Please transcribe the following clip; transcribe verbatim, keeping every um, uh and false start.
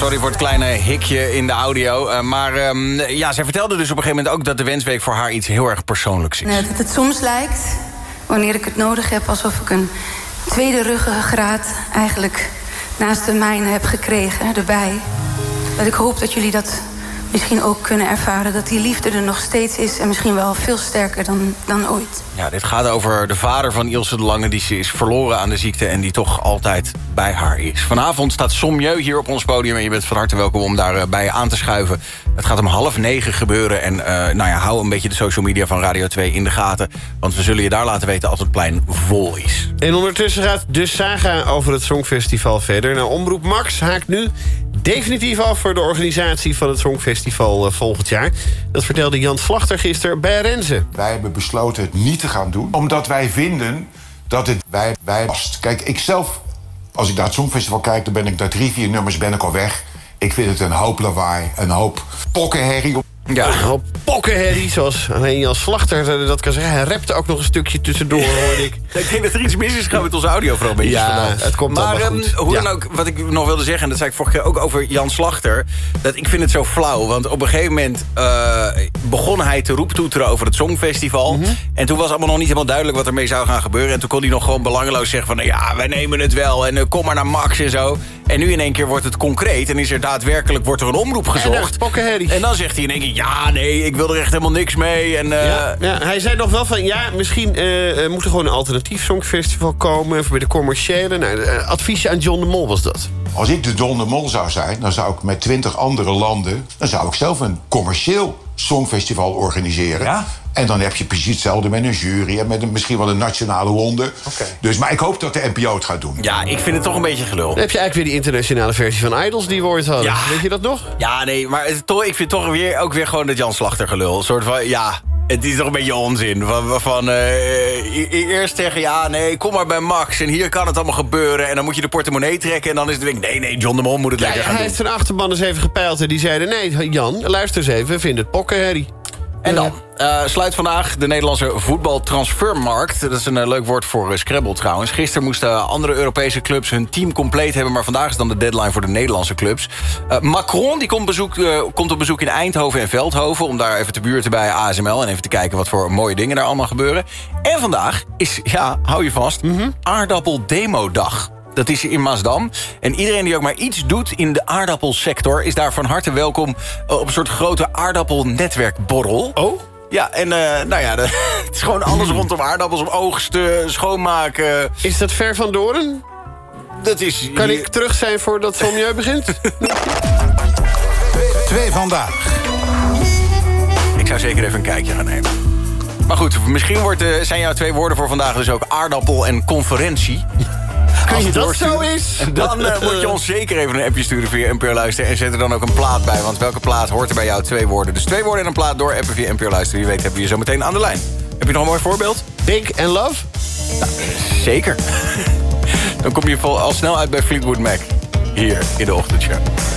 sorry voor het kleine hikje in de audio. Uh, maar um, ja, zij vertelde dus op een gegeven moment ook... dat de Wensweek voor haar iets heel erg persoonlijks is. Nee, dat het soms lijkt, wanneer ik het nodig heb... alsof ik een tweede ruggengraat eigenlijk naast de mijne heb gekregen, erbij. Dat ik hoop dat jullie dat misschien ook kunnen ervaren... dat die liefde er nog steeds is en misschien wel veel sterker dan, dan ooit. Ja, dit gaat over de vader van Ilse de Lange... die ze is verloren aan de ziekte en die toch altijd bij haar is. Vanavond staat Sommieu hier op ons podium... en je bent van harte welkom om daarbij aan te schuiven. Het gaat om half negen gebeuren. En uh, nou ja, hou een beetje de social media van Radio twee in de gaten. Want we zullen je daar laten weten als het plein vol is. En ondertussen gaat de saga over het Songfestival verder. Nou, Omroep Max haakt nu definitief af voor de organisatie van het Songfestival uh, volgend jaar. Dat vertelde Jan Slachter gisteren bij Renze. Wij hebben besloten het niet te gaan doen, omdat wij vinden dat het wij, wij past. Kijk, ik zelf, als ik naar het Songfestival kijk... dan ben ik na drie, vier nummers ben ik al weg. Ik vind het een hoop lawaai, een hoop pokkenherrie. Ja, een hoop pokkenherrie, zoals alleen Jan Slachter dat kan zeggen. Hij rapte ook nog een stukje tussendoor, hoorde ik. Ik denk dat er iets mis is gaan met onze audio vooral een beetje. Ja, het komt maar allemaal goed. Um, hoe ja. dan ook, wat ik nog wilde zeggen... en dat zei ik vorige keer ook over Jan Slachter... dat ik vind het zo flauw, want op een gegeven moment... Uh, begon hij te roeptoeteren over het Songfestival... Mm-hmm. En toen was allemaal nog niet helemaal duidelijk wat ermee zou gaan gebeuren... en toen kon hij nog gewoon belangeloos zeggen van... ja, wij nemen het wel en uh, kom maar naar Max en zo... En nu in één keer wordt het concreet en is er daadwerkelijk wordt er een omroep gezocht. En, en dan zegt hij in één keer, ja, nee, ik wil er echt helemaal niks mee. En, uh... ja, ja, hij zei nog wel van, ja, misschien uh, moet er gewoon een alternatief songfestival komen... voor de commerciële. Nou, uh, adviesje aan John de Mol was dat. Als ik de John de Mol zou zijn, dan zou ik met twintig andere landen... dan zou ik zelf een commercieel songfestival organiseren. Ja? En dan heb je precies hetzelfde met een jury... en met een, misschien wel een nationale ronde. Okay. Dus, maar ik hoop dat de N P O het gaat doen. Ja, ik vind het toch een beetje gelul. Dan heb je eigenlijk weer die internationale versie van Idols die we ooit hadden. Ja. Weet je dat nog? Ja, nee, maar het, toch, ik vind toch weer, ook weer gewoon dat Jan Slachter gelul. Een soort van, ja... Het is toch een beetje onzin. Van, van uh, eerst zeggen, ja, nee, kom maar bij Max... en hier kan het allemaal gebeuren. En dan moet je de portemonnee trekken... en dan is het denk ik, nee, nee, John de Mol moet het ja, lekker ja, gaan hij doen. heeft zijn achterban eens even gepeild... en die zeiden, nee, Jan, luister eens even... we vinden het pokkenherrie. En dan uh, sluit vandaag de Nederlandse voetbaltransfermarkt. Dat is een uh, leuk woord voor uh, Scrabble trouwens. Gisteren moesten andere Europese clubs hun team compleet hebben... maar vandaag is dan de deadline voor de Nederlandse clubs. Uh, Macron die komt, bezoek, uh, komt op bezoek in Eindhoven en Veldhoven... om daar even te buurten bij A S M L... en even te kijken wat voor mooie dingen daar allemaal gebeuren. En vandaag is, ja, hou je vast, mm-hmm. aardappel-demo-dag. Dat is in Maasdam. En iedereen die ook maar iets doet in de aardappelsector... is daar van harte welkom op een soort grote aardappelnetwerkborrel. Oh? Ja, en uh, nou ja, de, het is gewoon alles rondom aardappels... om oogsten, schoonmaken. Is dat ver van Doorn? Dat is... Kan ik terug zijn voordat Sommieu begint? Twee vandaag. Ik zou zeker even een kijkje gaan nemen. Maar goed, misschien wordt, uh, zijn jouw twee woorden voor vandaag... dus ook aardappel en conferentie... Kun je dat zo is? En dan uh, moet je ons zeker even een appje sturen via N P O Luisteren... en zet er dan ook een plaat bij. Want welke plaat hoort er bij jou? Twee woorden. Dus twee woorden en een plaat door appen via N P O Luisteren. Wie weet hebben we je zo meteen aan de lijn. Heb je nog een mooi voorbeeld? Big and Love? Nou, zeker. Dan kom je vol, al snel uit bij Fleetwood Mac. Hier in de ochtendshow.